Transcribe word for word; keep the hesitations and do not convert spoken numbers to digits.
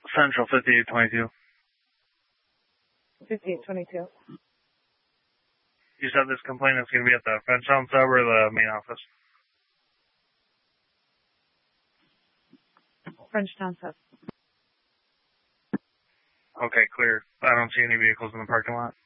Central fifty-eight twenty-two. fifty-eight twenty-two. You said this complaint is going to be at the Frenchtown sub or the main office? Frenchtown sub. Okay, clear. I don't see any vehicles in the parking lot.